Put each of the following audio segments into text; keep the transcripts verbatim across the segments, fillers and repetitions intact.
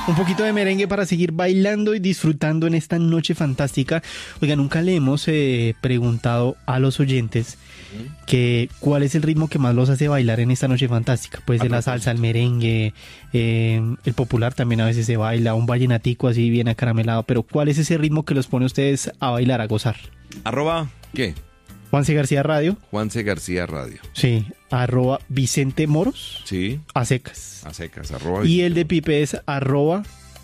Un poquito de merengue para seguir bailando y disfrutando en esta noche fantástica. Oiga, nunca le hemos eh, preguntado a los oyentes que cuál es el ritmo que más los hace bailar en esta noche fantástica. Puede ser la salsa, el merengue, eh, el popular también a veces se baila, un vallenatico así bien acaramelado. Pero ¿cuál es ese ritmo que los pone a ustedes a bailar, a gozar? Arroba, ¿qué? Juanse García Radio. Juanse García Radio. Sí, arroba Vicente Moros. Sí. A secas. A secas, arroba. Y el de Pipe es arroba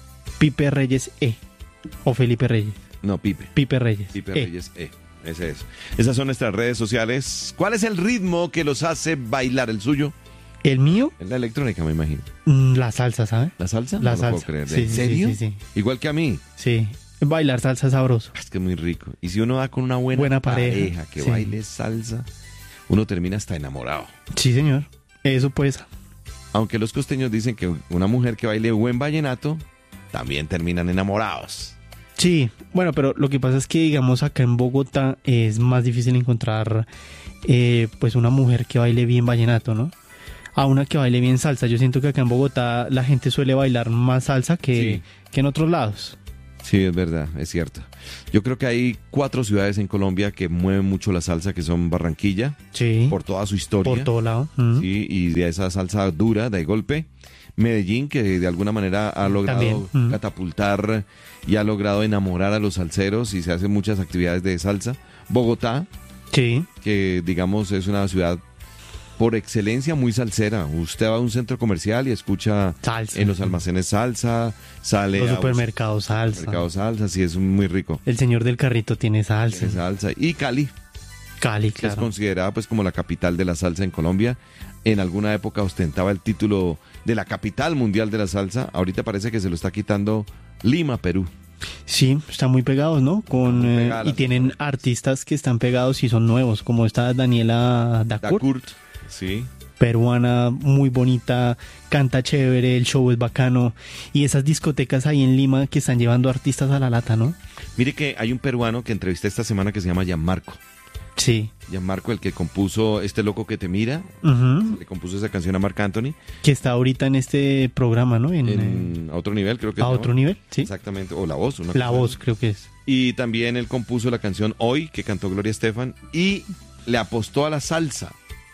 Pipe Reyes E. O Felipe Reyes. No, Pipe. Pipe Reyes. Pipe E. Reyes E. Ese es. Esas son nuestras redes sociales. ¿Cuál es el ritmo que los hace bailar? ¿El suyo? ¿El mío? Es la electrónica, me imagino. Mm, La salsa, ¿sabe? ¿La salsa? La no salsa. Lo puedo creer. Sí, ¿En sí, serio? sí, sí, sí. Igual que a mí. Sí. Bailar salsa es sabroso. Es que es muy rico. Y si uno va con una buena, Buena pareja, pareja que sí. baile salsa, uno termina hasta enamorado. Sí, señor. Eso pues. Aunque los costeños dicen que una mujer que baile buen vallenato también terminan enamorados. Sí. Bueno, pero lo que pasa es que, digamos, acá en Bogotá es más difícil encontrar eh, pues una mujer que baile bien vallenato, ¿no? A una que baile bien salsa. Yo siento que acá en Bogotá la gente suele bailar más salsa que, Sí. que en otros lados. Sí, es verdad, es cierto. Yo creo que hay cuatro ciudades en Colombia que mueven mucho la salsa, que son Barranquilla, Sí. por toda su historia. Por todo lado. Mm. Sí, y de esa salsa dura, de golpe. Medellín, que de alguna manera ha logrado También, mm. catapultar y ha logrado enamorar a los salseros y se hacen muchas actividades de salsa. Bogotá, Sí. que digamos es una ciudad por excelencia muy salsera. Usted va a un centro comercial y escucha Salsa. en los almacenes salsa, sale Los a supermercados salsa. mercado salsa, sí, es muy rico. El señor del carrito tiene salsa. Tiene salsa. Y Cali, Cali, que es claro. considerada pues como la capital de la salsa en Colombia. En alguna época ostentaba el título de la capital mundial de la salsa. Ahorita parece que se lo está quitando Lima, Perú. Sí, están muy pegados, ¿no? Con Muy eh, pegadas y las tienen personas. artistas que están pegados y son nuevos, como esta Daniela Dacour, Dacourt, sí. peruana, muy bonita, canta chévere, el show es bacano. Y esas discotecas ahí en Lima que están llevando artistas a la lata, ¿no? Mire que hay un peruano que entrevisté esta semana que se llama Gianmarco. Sí. Gianmarco, el que compuso Este Loco que te mira, Ujú. le compuso esa canción a Marc Anthony. Que está ahorita en este programa, ¿no? En, eh, En, a otro nivel, creo que a se otro llama. nivel, sí. Exactamente, o La Voz. Una La cosa voz, así. creo que es. Y también él compuso la canción Hoy, que cantó Gloria Estefan, y le apostó a la salsa.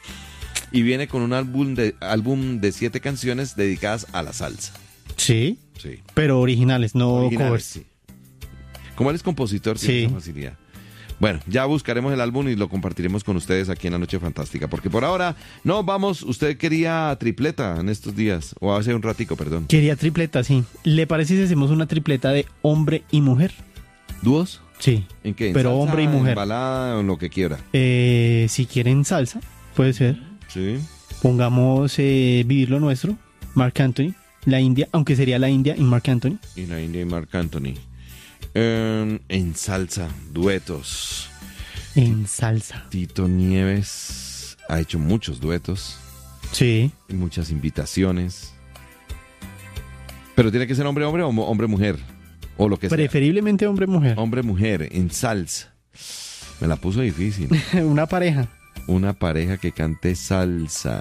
Y viene con un álbum de, álbum de siete canciones dedicadas a la salsa. Sí, Sí. pero originales, no Originales, covers. sí. Como él es compositor, tiene Sí. esa facilidad. Bueno, ya buscaremos el álbum y lo compartiremos con ustedes aquí en La Noche Fantástica. Porque por ahora, no, vamos, usted quería tripleta en estos días, o hace un ratico, perdón. Quería tripleta, sí. ¿Le parece si hacemos una tripleta de hombre y mujer? ¿Dúos? Sí. ¿En qué? ¿En Pero salsa, hombre y mujer. En balada o en lo que quiera. Eh, si quieren salsa, puede ser. Sí. Pongamos eh, Vivir lo Nuestro, Marc Anthony, La India, aunque sería La India y Marc Anthony. Y la India y Marc Anthony. Eh, en salsa, duetos. En salsa. Tito Nieves ha hecho muchos duetos, Sí. y muchas invitaciones. Pero tiene que ser hombre-hombre o mo- hombre-mujer. O lo que sea. Preferiblemente hombre-mujer. Hombre-mujer en salsa. Me la puso difícil. Una pareja. Una pareja que cante salsa.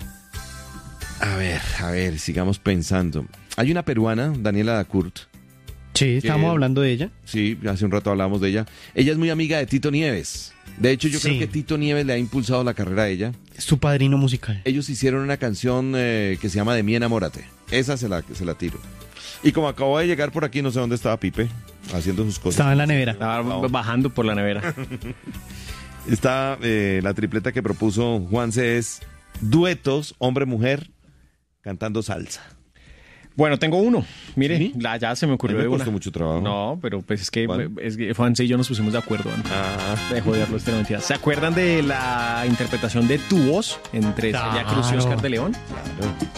A ver, a ver, sigamos pensando. Hay una peruana, Daniela Dacourt. Sí, estamos hablando de ella. Sí, hace un rato hablamos de ella. Ella es muy amiga de Tito Nieves. De hecho, yo Sí. creo que Tito Nieves le ha impulsado la carrera a ella. Su padrino musical. Ellos hicieron una canción eh, que se llama De mí enamórate. Esa se la, se la tiro. Y como acabo de llegar por aquí, no sé dónde estaba Pipe, haciendo sus cosas. Estaba en la nevera. Estaba bajando por la nevera. Está eh, la tripleta que propuso Juanse es duetos, hombre-mujer, cantando salsa. Bueno, tengo uno. Mire, ¿Sí? la, ya se me A ocurrió mí me de costó una. mucho trabajo. No, pero pues es que, ¿Cuál? es que Juanse y yo nos pusimos de acuerdo antes Ah, de joderlo, este no, mentira. ¿Se acuerdan de la interpretación de Tu Voz entre Celia Cruz y Claro. Oscar de León? claro.